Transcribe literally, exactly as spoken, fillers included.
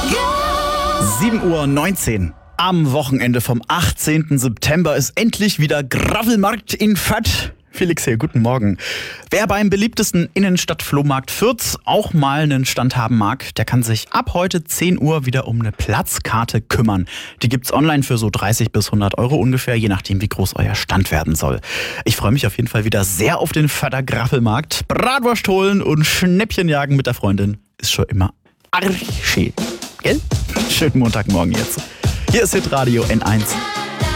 sieben Uhr neunzehn. Am Wochenende vom achtzehnten September ist endlich wieder Gravelmarkt in Fürth. Felix hier, guten Morgen. Wer beim beliebtesten Innenstadt-Flohmarkt Fürth auch mal einen Stand haben mag, der kann sich ab heute zehn Uhr wieder um eine Platzkarte kümmern. Die gibt's online für so dreißig bis hundert Euro ungefähr, je nachdem wie groß euer Stand werden soll. Ich freue mich auf jeden Fall wieder sehr auf den Fürther Gravelmarkt. Bratwurst holen und Schnäppchen jagen mit der Freundin ist schon immer arg schön. Gell? Schönen Montagmorgen jetzt. Hier ist Hitradio N eins.